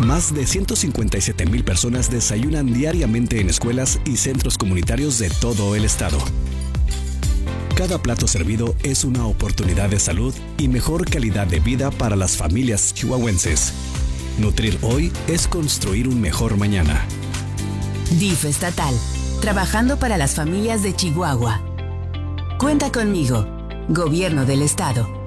Más de 157,000 personas desayunan diariamente en escuelas y centros comunitarios de todo el estado. Cada plato servido es una oportunidad de salud y mejor calidad de vida para las familias chihuahuenses. Nutrir hoy es construir un mejor mañana. DIF estatal, trabajando para las familias de Chihuahua. Cuenta conmigo, Gobierno del Estado.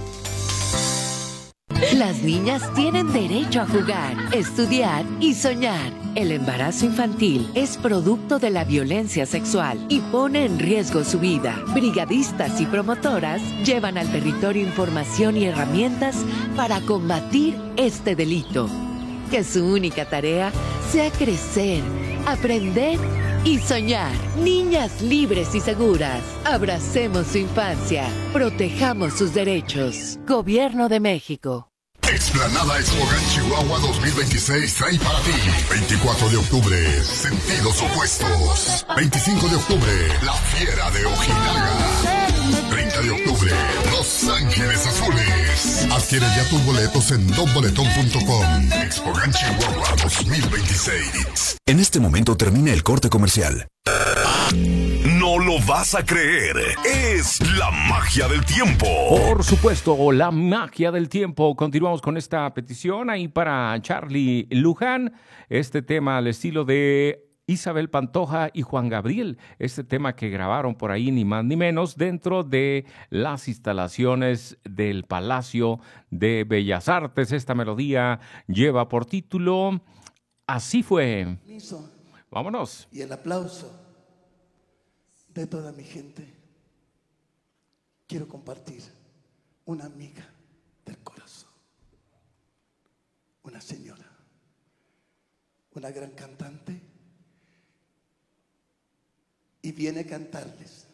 Las niñas tienen derecho a jugar, estudiar y soñar. El embarazo infantil es producto de la violencia sexual y pone en riesgo su vida. Brigadistas y promotoras llevan al territorio información y herramientas para combatir este delito. Que su única tarea sea crecer, aprender y soñar. Niñas libres y seguras. Abracemos su infancia. Protejamos sus derechos. Gobierno de México. Explanada Expogan Chihuahua 2026 trae para ti 24 de octubre, sentidos opuestos. 25 de octubre, La Fiera de Ojinaga. 30 de octubre, Los Ángeles Azules. Adquiere ya tus boletos en donboletón.com. Expogan Chihuahua 2026. En este momento termina el corte comercial. No lo vas a creer, es la magia del tiempo. Por supuesto, la magia del tiempo. Continuamos con esta petición ahí para Charlie Luján. Este tema al estilo de Isabel Pantoja y Juan Gabriel. Este tema que grabaron por ahí ni más ni menos dentro de las instalaciones del Palacio de Bellas Artes. Esta melodía lleva por título Así fue. Vámonos. Y el aplauso de toda mi gente. Quiero compartir una amiga del corazón, una señora, una gran cantante, y viene a cantarles